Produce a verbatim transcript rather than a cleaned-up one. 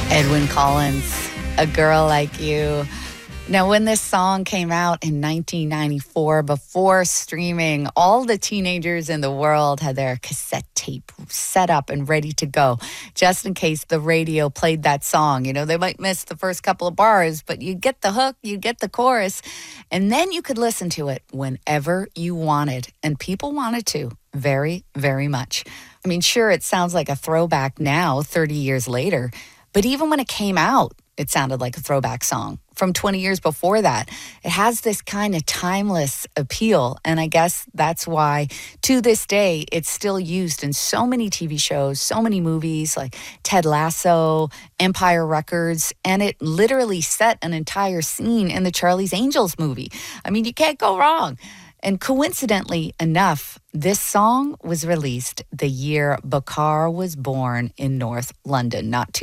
Edwyn Collins, A Girl Like You. Now, when this song came out in nineteen ninety-four, before streaming, all the teenagers in the world had their cassette tape set up and ready to go, just in case the radio played that song. You know, they might miss the first couple of bars, but you get the hook, you get the chorus, and then you could listen to it whenever you wanted. And people wanted to very, very much. I mean, sure, it sounds like a throwback now, thirty years later, but even when it came out, it sounded like a throwback song from twenty years before that. It has this kind of timeless appeal, and I guess that's why, to this day, it's still used in so many T V shows, so many movies like Ted Lasso, Empire Records, and it literally set an entire scene in the Charlie's Angels movie. I mean, you can't go wrong. And coincidentally enough, this song was released the year Bakar was born in North London, not too